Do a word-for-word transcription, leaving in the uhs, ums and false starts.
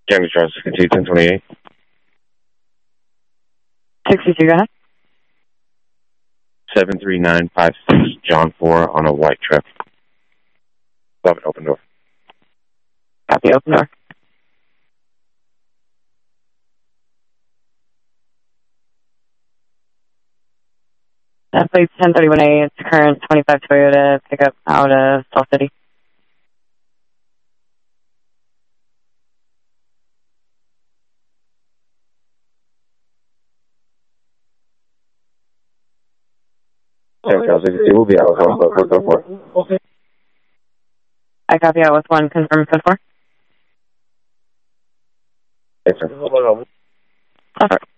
County Charles sixty-two, ten twenty-eight. sixty-two, go ahead. seven three nine five six, John four on a white truck. Stop it, open door. Copy, open door. That plate's ten thirty-one A. It's current twenty-five Toyota pickup out of Salt City. We'll be out with one, but we'll go for it. Okay. I copy out with one, confirm code four. Yes, sir. Offer.